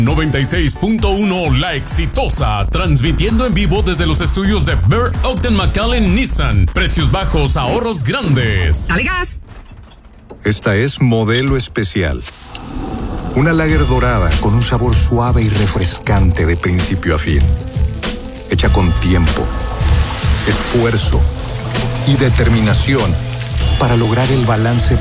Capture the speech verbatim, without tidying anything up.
noventa y seis punto uno La Exitosa, transmitiendo en vivo desde los estudios de Burr Ogden McAllen Nissan. Precios bajos, ahorros grandes. ¡Dale gas! Esta es Modelo Especial. Una lager dorada con un sabor suave y refrescante de principio a fin. Hecha con tiempo, esfuerzo y determinación para lograr el balance